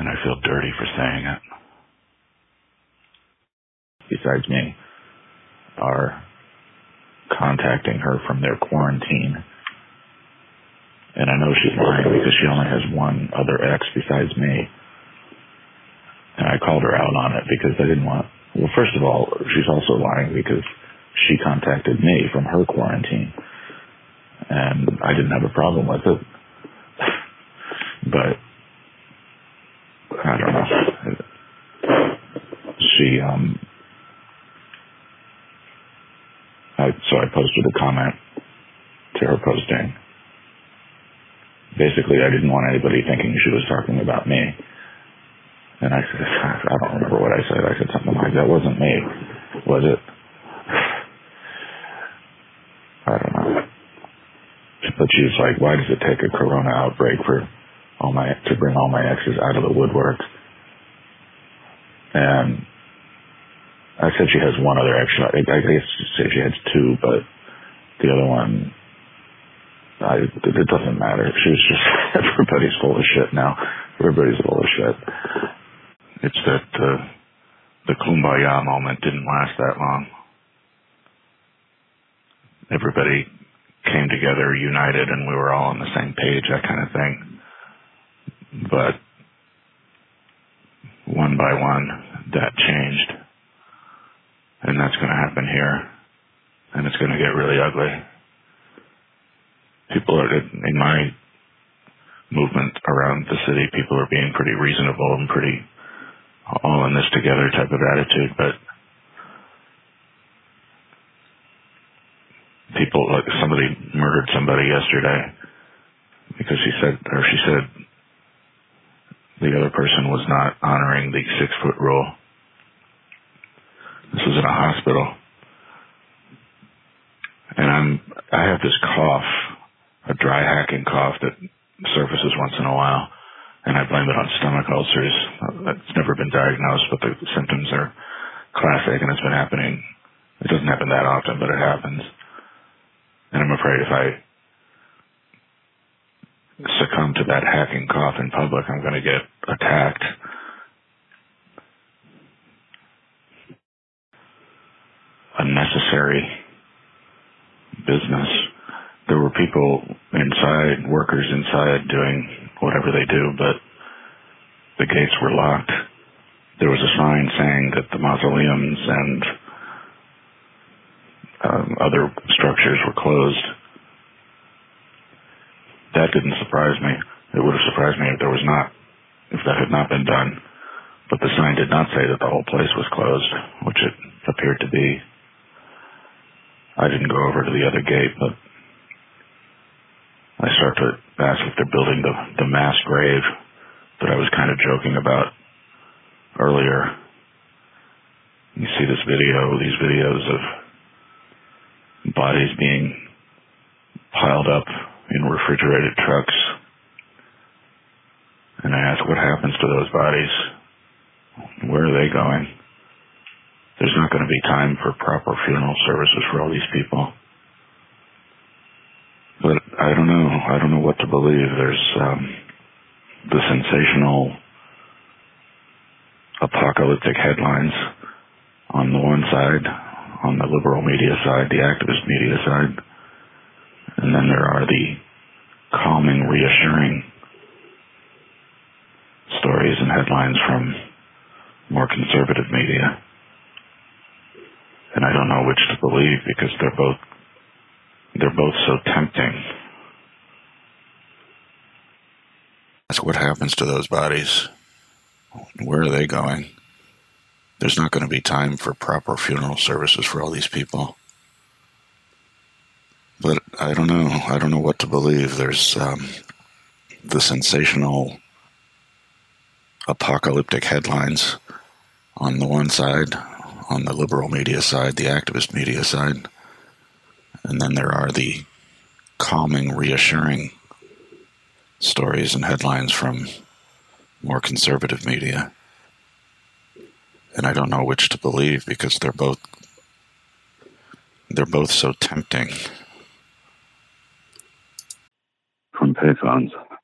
and I feel dirty for saying it. Besides me, are contacting her from their quarantine. And I know she's lying because she only has one other ex besides me. And I called her out on it because I didn't want... Well, first of all, she's also lying because she contacted me from her quarantine. And I didn't have a problem with it. But, I don't know. So I posted a comment to her posting. Basically, I didn't want anybody thinking she was talking about me. And I said, I don't remember what I said. I said something like, that wasn't me, was it? I don't know. But she was like, why does it take a corona outbreak to bring all my exes out of the woodwork? And I said she has one other ex. I guess she has two, but the other one, it doesn't matter. She was just, everybody's full of shit now. Everybody's full of shit. It's that the kumbaya moment didn't last that long. Everybody came together, united, and we were all on the same page, that kind of thing. But one by one, that changed. And that's going to happen here. And it's going to get really ugly. People are, in my movement around the city, people are being pretty reasonable and pretty all in this together type of attitude. But people, like somebody murdered somebody yesterday because she said the other person was not honoring the 6-foot rule. This was in a hospital. And I have this cough, a dry hacking cough that surfaces once in a while, and I blame it on stomach ulcers. It's never been diagnosed, but the symptoms are classic, and it's been happening. It doesn't happen that often, but it happens. And I'm afraid if I succumb to that hacking cough in public, I'm going to get attacked. Unnecessary business. There were people inside, workers inside doing whatever they do, but the gates were locked. There was a sign saying that the mausoleums and other structures were closed. That didn't surprise me. It would have surprised me if that had not been done. But the sign did not say that the whole place was closed, which it appeared to be. I didn't go over to the other gate, but I start to ask if they're building the mass grave that I was kind of joking about earlier. You see these videos of bodies being piled up in refrigerated trucks. And I ask, what happens to those bodies? Where are they going? There's not going to be time for proper funeral services for all these people. But I don't know. I don't know what to believe. There's the sensational apocalyptic headlines on the one side, on the liberal media side, the activist media side. And then there are the calming, reassuring stories and headlines from more conservative media. And I don't know which to believe because they're both so tempting. Ask what happens to those bodies. Where are they going? There's not going to be time for proper funeral services for all these people. But I don't know. I don't know what to believe. There's the sensational apocalyptic headlines on the one side, on the liberal media side, the activist media side. And then there are the calming, reassuring stories and headlines from more conservative media. And I don't know which to believe because they're both so tempting. From payphones.